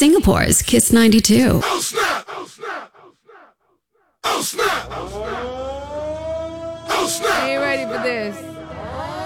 Singapore's Kiss 92. Oh snap! Oh snap! Oh snap! Oh snap! Ain't ready for this.